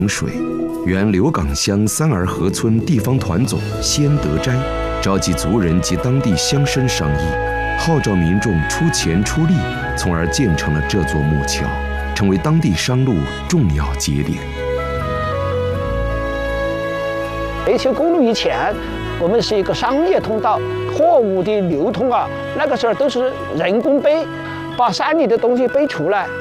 水。原刘岗乡三儿河村地方团总先德斋召集族人及当地乡绅商议，号召民众出钱出力，从而建成了这座木桥，成为当地商路重要节点。 北丘公路以前，我们是一个商业通道，货物的流通啊，那个时候都是人工背，把山里的东西背出来，